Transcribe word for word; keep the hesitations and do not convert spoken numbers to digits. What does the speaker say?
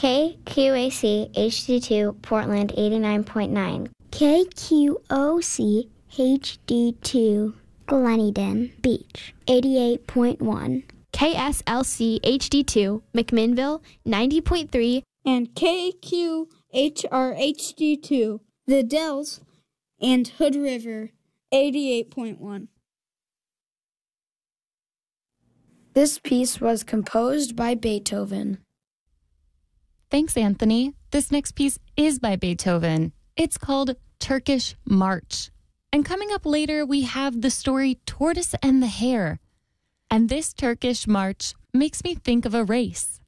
K Q A C H D two, Portland eighty-nine point nine. K Q O C H D two, Gleneden Beach eighty-eight point one. K S L C H D two, McMinnville ninety point three. And K Q H R H D two, The Dells and Hood River eighty-eight point one. This piece was composed by Beethoven. Thanks, Anthony. This next piece is by Beethoven. It's called Turkish March. And coming up later, we have the story Tortoise and the Hare. And this Turkish march makes me think of a race.